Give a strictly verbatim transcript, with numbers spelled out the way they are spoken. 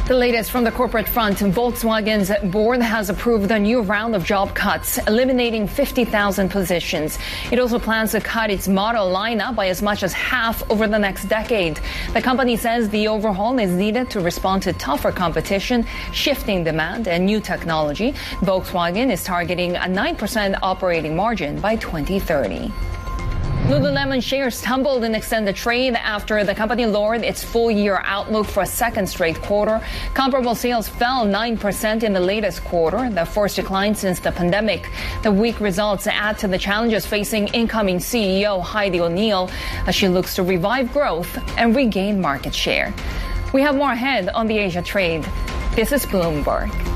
The latest from the corporate front, Volkswagen's board has approved a new round of job cuts, eliminating fifty thousand positions. It also plans to cut its model lineup by as much as half over the next decade. The company says the overhaul is needed to respond to tougher competition, shifting demand, and new technology. Volkswagen is targeting a nine percent operating margin by twenty thirty. Lululemon shares tumbled in extended trade after the company lowered its full-year outlook for a second straight quarter. Comparable sales fell nine percent in the latest quarter, the first decline since the pandemic. The weak results add to the challenges facing incoming C E O Heidi O'Neill as she looks to revive growth and regain market share. We have more ahead on the Asia trade. This is Bloomberg.